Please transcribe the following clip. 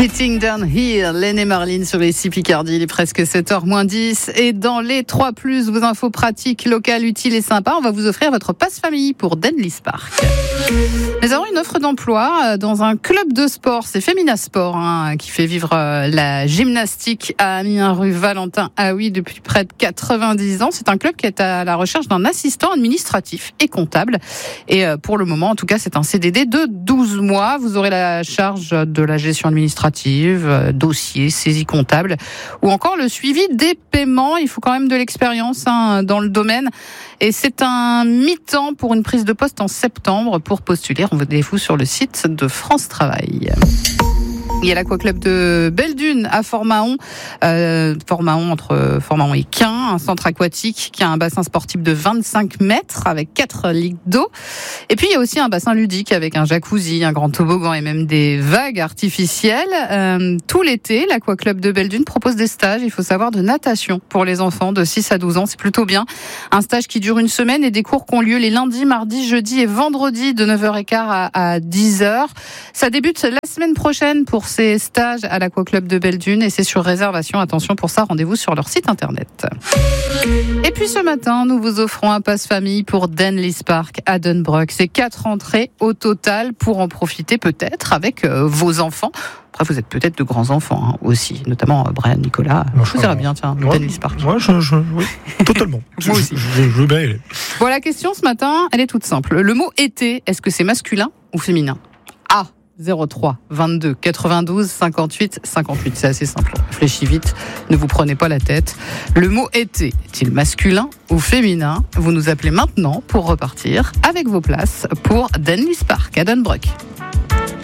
Sitting Down Here, Laine et Marlene sur les 6 Picardie, il est presque 7h-10. Et dans les 3+, vos infos pratiques, locales, utiles et sympas, on va vous offrir votre passe-famille pour Denlis Park. Nous avons une offre d'emploi dans un club de sport, c'est Femina Sport, qui fait vivre la gymnastique à Amiens, rue Valentin Aoui depuis près de 90 ans. C'est un club qui est à la recherche d'un assistant administratif et comptable. Et pour le moment, en tout cas, c'est un CDD de 12 mois. Vous aurez la charge de la gestion administrative, dossier, saisie comptable ou encore le suivi des paiements. Il faut quand même de l'expérience dans le domaine. Et c'est un mi-temps pour une prise de poste en septembre. Pour postuler, rendez-vous sur le site de France Travail. Il y a l'Aquaclub de Belle-Dune à Fort-Mahon, entre Fort-Mahon et Quin, un centre aquatique qui a un bassin sportif de 25 mètres avec 4 ligues d'eau. Et puis il y a aussi un bassin ludique avec un jacuzzi, un grand toboggan et même des vagues artificielles. Tout l'été, l'Aquaclub de Belle-Dune propose des stages, il faut savoir, de natation pour les enfants de 6 à 12 ans. C'est plutôt bien. Un stage qui dure une semaine et des cours qui ont lieu les lundis, mardis, jeudis et vendredis de 9h15 à 10h. Ça débute la semaine prochaine pour ces stages à l'Aquaclub de Belle-Dune et c'est sur réservation. Attention pour ça, rendez-vous sur leur site internet. Et puis ce matin, nous vous offrons un passe-famille pour Denlis Park à Dunbrook. C'est 4 entrées au total pour en profiter peut-être avec vos enfants. Après, vous êtes peut-être de grands enfants aussi, notamment Brian, Nicolas. Je vous dirais bien, tiens, Denlis Park. Oui, totalement. Moi aussi. Je veux bien y aller. Bon, la question ce matin, elle est toute simple. Le mot été, est-ce que c'est masculin ou féminin ? A. 03 22 92 58 58. C'est assez simple. Réfléchis vite. Ne vous prenez pas la tête. Le mot été est-il masculin ou féminin ? Vous nous appelez maintenant pour repartir avec vos places pour Denlis Park à Dunbrook.